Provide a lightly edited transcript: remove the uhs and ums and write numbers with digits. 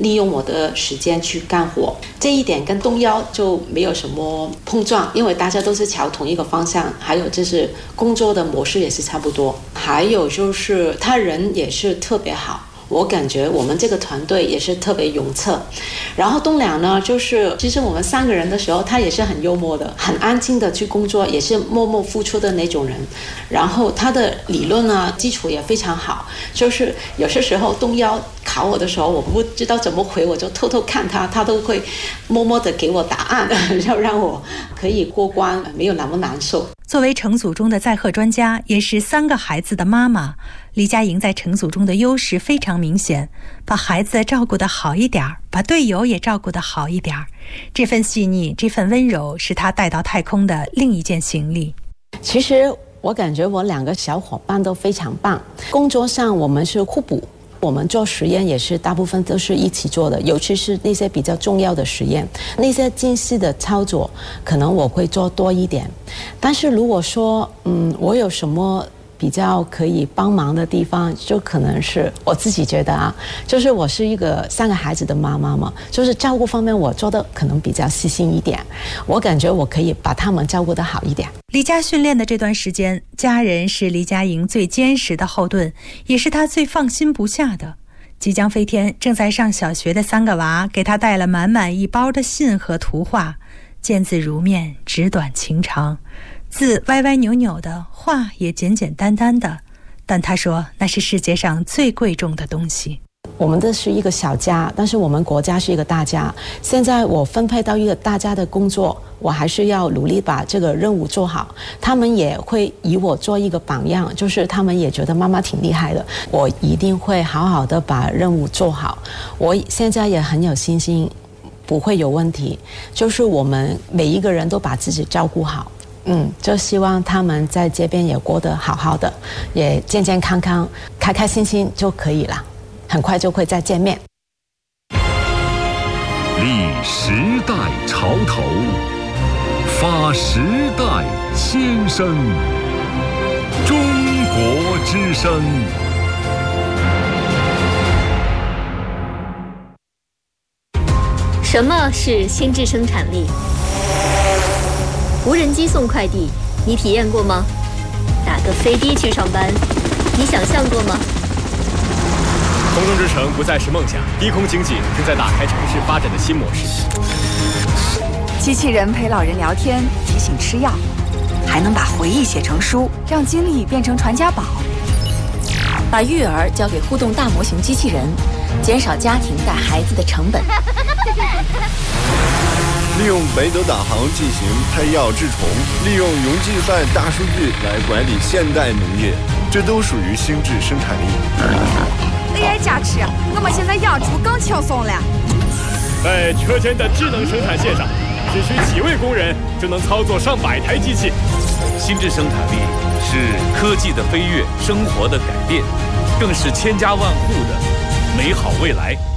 利用我的时间去干活。这一点跟东幺就没有什么碰撞，因为大家都是朝同一个方向，还有就是工作的模式也是差不多，还有就是他人也是特别好。我感觉我们这个团队也是特别融洽。然后东良呢，就是其实我们3个人的时候，他也是很幽默的，很安静的去工作，也是默默付出的那种人。然后他的理论呢基础也非常好，就是有些时候东幺考我的时候，我不知道怎么回，我就偷偷看他，他都会默默的给我答案，要让我可以过关，没有那么难受。 作为成组中的载荷专家，也是3个孩子的妈妈，黎佳莹在成组中的优势非常明显，把孩子照顾得好一点，把队友也照顾得好一点，这份细腻，这份温柔，是她带到太空的另一件行李。 其实我感觉我2个小伙伴都非常棒，工作上我们是互补，我们做实验也是大部分都是一起做的，尤其是那些比较重要的实验，那些精细的操作可能我会做多一点。但是如果说我有什么比较可以帮忙的地方，就可能是我自己觉得啊，就是我是一个3个孩子的妈妈嘛，就是照顾方面我做的可能比较细心一点，我感觉我可以把他们照顾得好一点。 离家训练的这段时间，家人是黎佳莹最坚实的后盾，也是她最放心不下的。即将飞天，正在上小学的3个娃给她带了满满一包的信和图画，见字如面，纸短情长，字歪歪扭扭的，话也简简单单的，但她说那是世界上最贵重的东西。 我们这是一个小家，但是我们国家是一个大家，现在我分配到一个大家的工作，我还是要努力把这个任务做好。他们也会以我做一个榜样，就是他们也觉得妈妈挺厉害的，我一定会好好的把任务做好。我现在也很有信心不会有问题，就是我们每一个人都把自己照顾好，就希望他们在这边也过得好好的，也健健康康开开心心就可以了，很快就会再见面。 立时代潮头，发时代先声，中国之声。 什么是心智生产力？无人机送快递，你体验过吗？打个飞的去上班，你想象过吗？ 空中之城不再是梦想，低空经济正在打开城市发展的新模式。 机器人陪老人聊天，提醒吃药，还能把回忆写成书，让经历变成传家宝。 把育儿交给互动大模型机器人，减少家庭带孩子的成本。 利用北斗导航进行拍药治虫，利用云计算大数据来管理现代农业，这都属于心智生产力。 AI 加持，我们现在养猪更轻松了。 在车间的智能生产线上，只需几位工人就能操作上百台机器。 心智生产力是科技的飞跃，生活的改变，更是千家万户的美好未来。